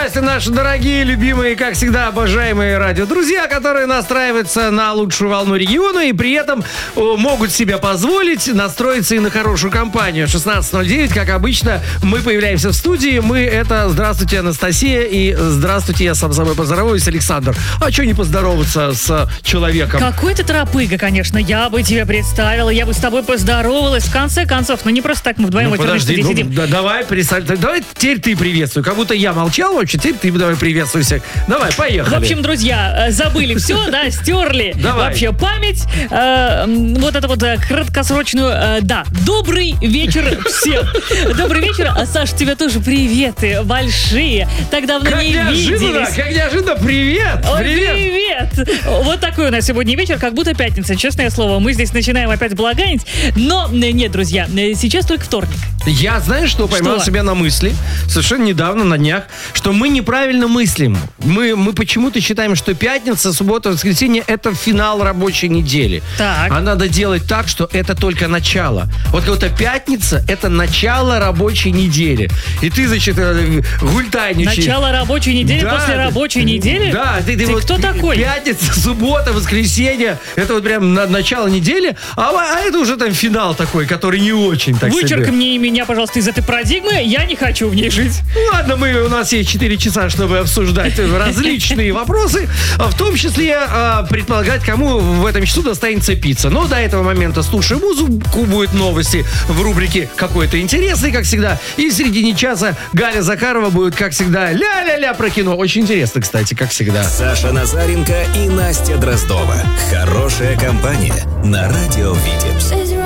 Здравствуйте, наши дорогие, любимые, как всегда, обожаемые радиодрузья, которые настраиваются на лучшую волну региона и при этом могут себе позволить настроиться и на хорошую компанию. 16:09, как обычно, мы появляемся в студии. Мы это здравствуйте, Анастасия, и здравствуйте, я сам собой поздороваюсь, Александр. А что не поздороваться с человеком? Какой ты торопыга, конечно. Я бы тебя представила, я бы с тобой поздоровалась. В конце концов, не просто так мы вдвоем в этой студии сидим. Давай теперь ты приветствуй. Как будто я молчал вообще, теперь ты давай приветствуй всех. Давай, поехали. В общем, друзья, забыли все, да, стерли Давай. Вообще память. Вот это вот краткосрочную, да. Добрый вечер всем. Добрый вечер. Саш, тебе тоже приветы большие. Так давно не виделись. Как неожиданно, привет. Ой, привет. Вот такой у нас сегодня вечер, как будто пятница, честное слово. Мы здесь начинаем опять балаганить. Но нет, друзья, сейчас только вторник. Я, знаешь, что поймал себя на мысли совершенно недавно, на днях, что мы неправильно мыслим. Мы почему-то считаем, что пятница, суббота, воскресенье — это финал рабочей недели. Так. А надо делать так, что это только начало. Вот как-то пятница — это начало рабочей недели. И ты, значит, гультайничаешь. Начало рабочей недели после рабочей недели? Да. Ты вот кто такой? Пятница, суббота, воскресенье — это вот прям начало недели, а это уже там финал такой, который не очень, так себе. Вычеркни меня, пожалуйста, из этой парадигмы, я не хочу в ней жить. Ладно, у нас есть 4 часа, чтобы обсуждать различные вопросы, в том числе предполагать, кому в этом часу достанется пицца. Но до этого момента слушаем музыку, будут новости в рубрике «Какой-то интересный», как всегда. И в середине часа Галя Закарова будет, как всегда, ля-ля-ля про кино. Очень интересно, кстати, как всегда. Саша Назаренко и Настя Дроздова. Хорошая компания на Радио Витебс.